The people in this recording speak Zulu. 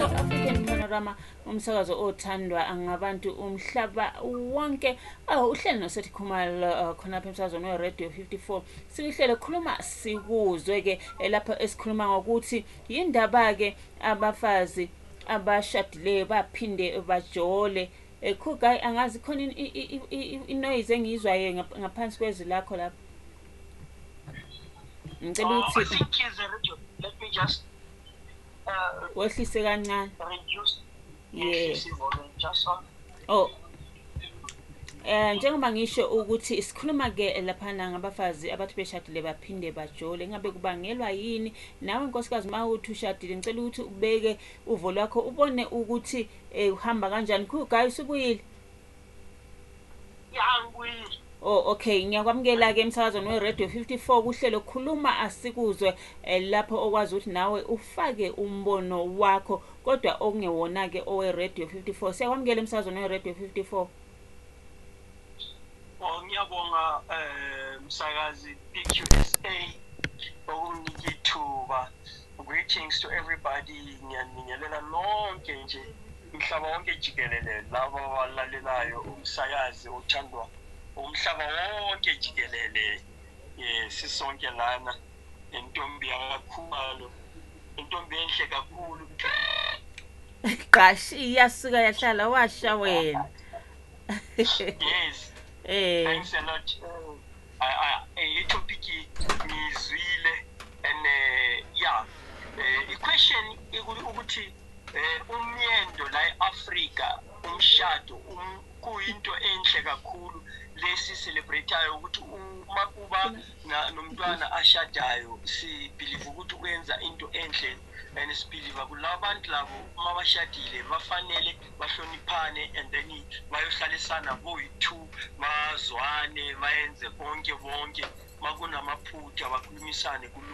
African Panorama, umsakazo othandwa ngabantu umhlaba wonke. Uhlelo nosethi Khumalo khona lapha emsakazweni weRadio 54. Sihlele khuluma sikuzwe ke lapha esikhuluma ngokuthi yindaba ke abafazi abashadileyo baphinde bajole. Guy angazi khona inoise engizwayo ngaphansi kwezwi lakho lapha. Ngicela ukuthi let me just wehlise kancane. reduce Yes. volume just on. Oh. Njengoba ngisho ukuthi sikhuluma ke laphana ngabafazi abathi beshadile baphinde bajole, ngabe kubangelwa yini? Nawe nkosikazi mawuthi ushadile ngicela ukuthi ubeke uvo lwakho ubone ukuthi uhamba kanjani. Guy usubuyile? Yeah, ngibuyile. Oh, okay, ngiyakwamukela ke emsakazweni weRadio 54 kuhlelo khuluma asikuzwe lapho okwazi ukuthi nawe ufake umbono wakho kodwa okungewona ke oweRadio 54. Siyakwamukela emsakazweni weRadio 54. Ngiyabonga msakazi PQSA okunike ithuba. Greetings to everybody. Ngiyaningelela nonke nje umhlaba wonke jikelele labo abalalelayo umsakazi othandwa umhlaba wonke jikelele. Sisonke lana intombi yakakhulu, intombi enhle kakhulu. Qashi iyasuka yahlala washa wena. Yes. Thanks a lot. Itopic ngizwile and yeah. I-question ukuthi umyendo la eAfrika umshado kuyinto enhle kakhulu lesi celebrateayo ukuthi uma kuba nomntwana ashadayo si believe ukuthi ukwenza into enhle and sibelieve kulabantu labo uma bashadile bafanele bahloniphane and then bayohlalisana boyi-2 bazwane bayenze bonke makunamaphutha bakhulumisane